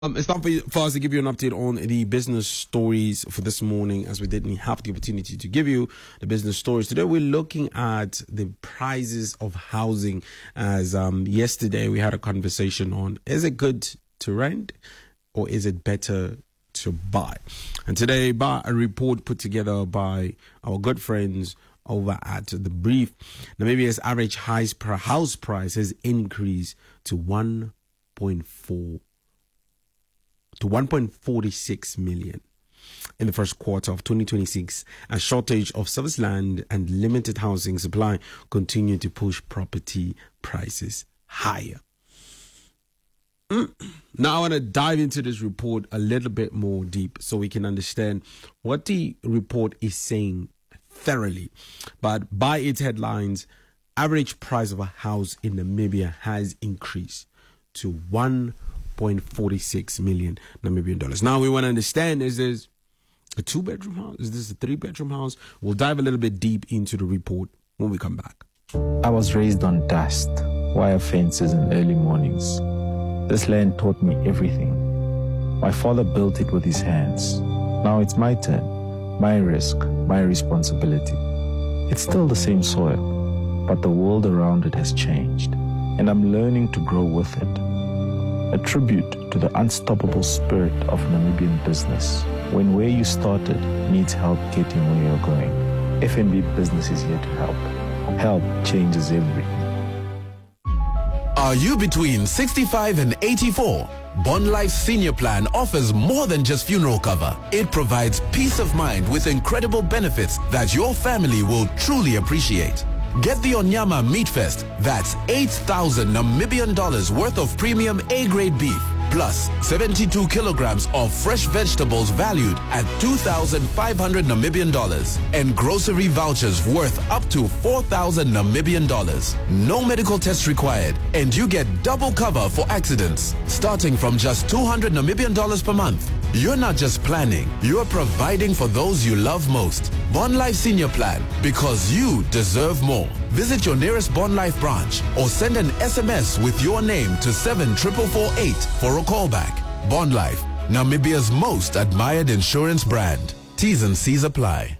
It's time for us to give you an update on the business stories for this morning, as we didn't have the opportunity to give you the business stories. Today, we're looking at the prices of housing, as yesterday we had a conversation on, is it good to rent or is it better to buy? And today, by a report put together by our good friends over at The Brief, Namibia's average house price has increased to 1.46 million in the first quarter of 2026. A shortage of service land and limited housing supply continue to push property prices higher. Now I want to dive into this report a little bit more deep so we can understand what the report is saying thoroughly. But by its headlines, average price of a house in Namibia has increased to 1.46 million Namibian dollars. Now we want to understand, is this a 2-bedroom house? Is this a 3-bedroom house? We'll dive a little bit deep into the report when we come back. I was raised on dust, wire fences and early mornings. This land taught me everything. My father built it with his hands. Now it's my turn, my risk, my responsibility. It's still the same soil, but the world around it has changed, and I'm learning to grow with it. A tribute to the unstoppable spirit of Namibian business. When where you started needs help getting where you're going, FNB Business is here to help. Help changes everything. Are you between 65 and 84? Bond Life Senior Plan offers more than just funeral cover. It provides peace of mind with incredible benefits that your family will truly appreciate. Get the Onyama Meat Fest. That's 8,000 Namibian dollars worth of premium A-grade beef, plus 72 kilograms of fresh vegetables valued at 2,500 Namibian dollars, and grocery vouchers worth up to 4,000 Namibian dollars. No medical test required, and you get double cover for accidents, starting from just 200 Namibian dollars per month. You're not just planning, you're providing for those you love most. Bond Life Senior Plan, because you deserve more. Visit your nearest Bond Life branch or send an SMS with your name to 74448 for a callback. Bond Life, Namibia's most admired insurance brand. T's and C's apply.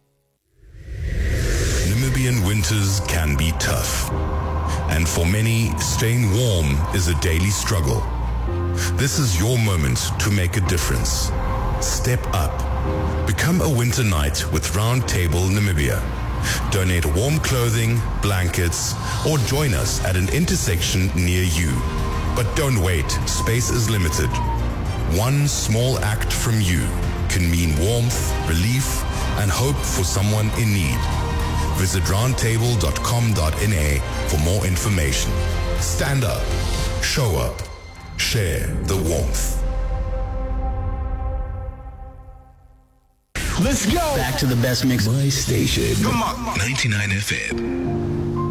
Namibian winters can be tough, and for many, staying warm is a daily struggle. This is your moment to make a difference. Step up. Become a winter knight with Round Table Namibia. Donate warm clothing, blankets, or join us at an intersection near you. But don't wait, space is limited. One small act from you can mean warmth, relief, and hope for someone in need. Visit roundtable.com.na for more information. Stand up, show up, share the warmth. Let's go! Back to the best mix. My station. Come on. 99 FM.